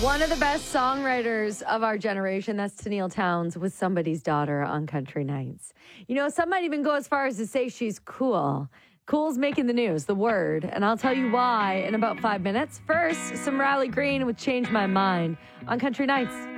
One of the best songwriters of our generation, that's Tennille Townes with Somebody's Daughter on Country Nights. You know, some might even go as far as to say she's cool. Cool's making the news, the word, and I'll tell you why in about 5 minutes. First, some Riley Green with Change My Mind on Country Nights.